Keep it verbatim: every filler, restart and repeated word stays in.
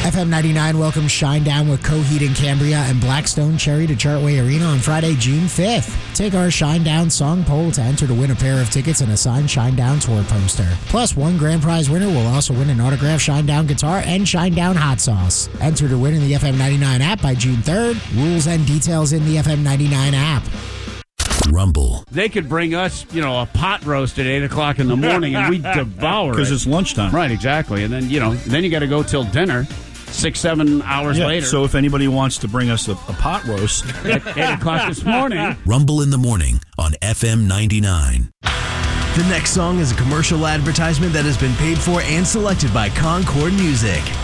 F M ninety-nine welcomes Shinedown with Coheed and Cambria and Blackstone Cherry to Chartway Arena on Friday, June fifth. Take our Shinedown song poll to enter to win a pair of tickets and a signed Shinedown tour poster. Plus, one grand prize winner will also win an autographed Shinedown guitar and Shinedown hot sauce. Enter to win in the F M ninety-nine app by June third. Rules and details in the F M ninety-nine app. Rumble. They could bring us, you know, a pot roast at eight o'clock in the morning and we devour it. Because it's lunchtime. Right, exactly. And then, you know, then you got to go till dinner, six, seven hours Yeah, later. so if anybody wants to bring us a, a pot roast at eight o'clock this morning. Rumble in the morning on F M ninety-nine. The next song is a commercial advertisement that has been paid for and selected by Concord Music.